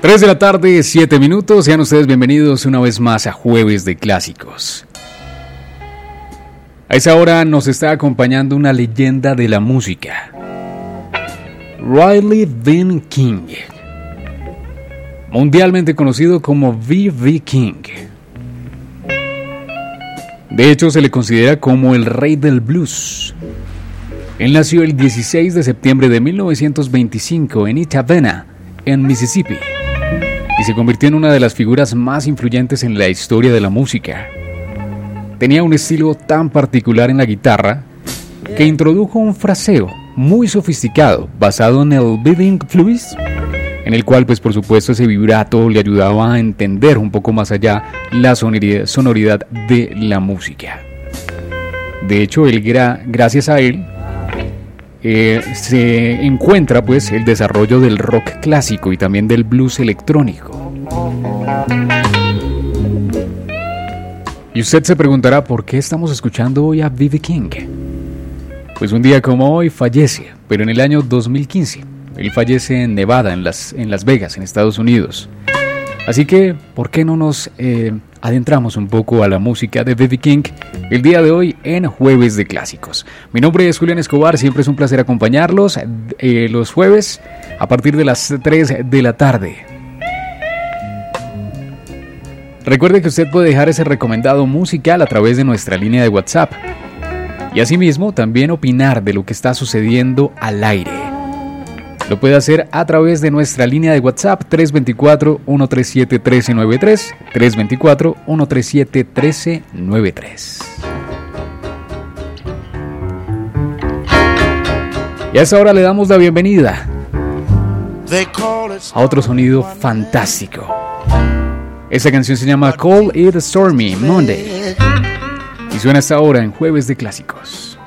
3 de la tarde, 7 minutos. Sean ustedes bienvenidos una vez más a Jueves de Clásicos. A esa hora nos está acompañando una leyenda de la música, Riley Vin King, mundialmente conocido como B.B. King. De hecho, se le considera como el rey del blues. Él nació el 16 de septiembre de 1925 en Itawena, en Mississippi, y se convirtió en una de las figuras más influyentes en la historia de la música. Tenía un estilo tan particular en la guitarra que introdujo un fraseo muy sofisticado basado en el beating fluis, en el cual, pues por supuesto, ese vibrato le ayudaba a entender un poco más allá la sonoridad de la música. De hecho, gracias a él se encuentra pues el desarrollo del rock clásico y también del blues electrónico. Y usted se preguntará por qué estamos escuchando hoy a B.B. King. Pues un día como hoy fallece, pero en el año 2015. Él fallece en Nevada, en Las Vegas, en Estados Unidos. Así que, ¿por qué no nos adentramos un poco a la música de B.B. King el día de hoy en Jueves de Clásicos? Mi nombre es Julián Escobar, siempre es un placer acompañarlos los jueves a partir de las 3 de la tarde. Recuerde que usted puede dejar ese recomendado musical a través de nuestra línea de WhatsApp y asimismo también opinar de lo que está sucediendo al aire. Lo puede hacer a través de nuestra línea de WhatsApp 324-137-1393, 324-137-1393. Y a esa hora le damos la bienvenida a otro sonido fantástico. Esta canción se llama Call It Stormy Monday y suena hasta ahora en Jueves de Clásicos.